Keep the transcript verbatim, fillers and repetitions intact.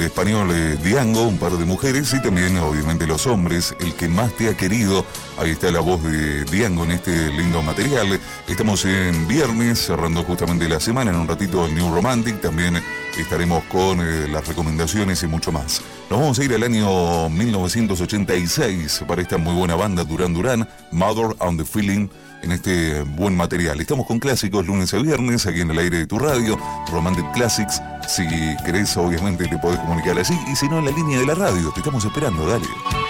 el español eh, Diango, un par de mujeres y también obviamente los hombres, el que más te ha querido. Ahí está la voz de Diango en este lindo material. Estamos en viernes, cerrando justamente la semana, en un ratito el New Romantic, también estaremos con eh, las recomendaciones y mucho más. Nos vamos a ir al año mil novecientos ochenta y seis para esta muy buena banda Duran Duran, Mother on the Feeling, en este buen material. Estamos con clásicos lunes a viernes, aquí en el aire de tu radio, Romantic Classics. Si querés, obviamente te podés comunicar así, y si no, en la línea de la radio, te estamos esperando, dale.